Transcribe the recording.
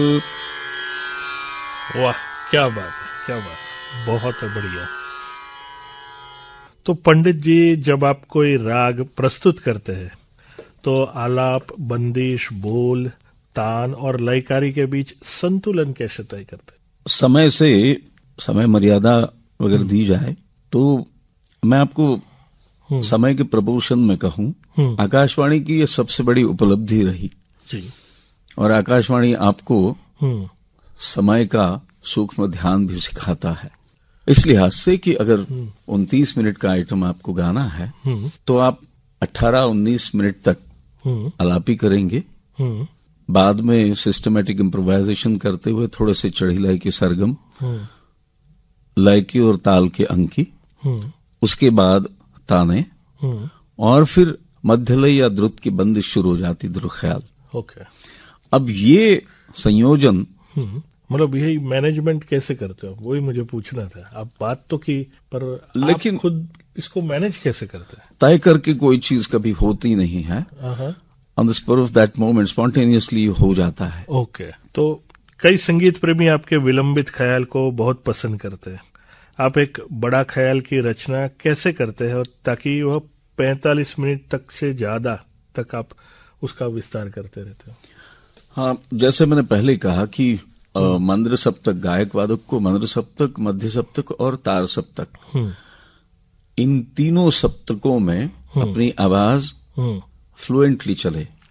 वाह, क्या बात है, क्या बात है, बहुत बढ़िया। तो पंडित जी, जब आप कोई राग प्रस्तुत करते हैं तो आलाप, बंदिश, बोल, तान और लयकारी के बीच संतुलन कैसे तय करते समय से समय मर्यादा अगर दी जाए तो मैं आपको समय के प्रपोर्शन में कहूं, आकाशवाणी की ये सबसे बड़ी उपलब्धि रही जी। और आकाशवाणी आपको समय का सूक्ष्म ध्यान भी सिखाता है। इस लिहाज से कि अगर 29 मिनट का आइटम आपको गाना है तो आप 18-19 मिनट तक आलापी करेंगे, बाद में सिस्टमैटिक इम्प्रोवाइजेशन करते हुए थोड़े से चढ़ी लय के सरगम, लय की और ताल के अंकी, उसके बाद ताने, और फिर मध्यलय या द्रुत की बंदिश शुरू हो जाती, द्रुत ख्याल। ओके। अब ये संयोजन मतलब यही मैनेजमेंट कैसे करते हो, वही मुझे पूछना था। आप बात तो की, पर लेकिन आप खुद इसको मैनेज कैसे करते हैं? तय करके कोई चीज कभी होती नहीं है, on the spot of that moment spontaneously हो जाता है। ओके। तो कई संगीत प्रेमी आपके विलंबित ख्याल को बहुत पसंद करते हैं। आप एक बड़ा ख्याल की रचना कैसे करते हैं ताकि वह 45 मिनट तक से ज्यादा तक आप उसका विस्तार करते रहते हो? हाँ, जैसे मैंने पहले कहा कि मंद्र सप्तक, गायक वादक को मंद्र सप्तक, मध्य सप्तक और तार सप्तक, इन तीनों सप्तकों में अपनी आवाज फ्लुएंटली चले,